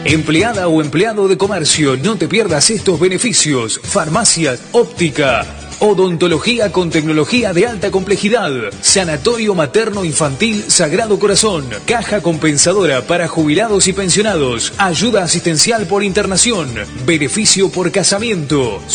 Empleada o empleado de comercio, no te pierdas estos beneficios. Farmacias, óptica, odontología con tecnología de alta complejidad, sanatorio materno-infantil Sagrado Corazón, caja compensadora para jubilados y pensionados, ayuda asistencial por internación, beneficio por casamiento,